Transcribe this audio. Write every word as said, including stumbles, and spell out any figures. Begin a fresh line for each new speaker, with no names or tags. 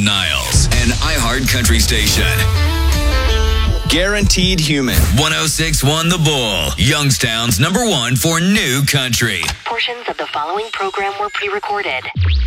Niles, an iHeart country station.
Guaranteed Human.
one oh six point one The Bull, Youngstown's number one for new country.
Portions of the following program were pre-recorded.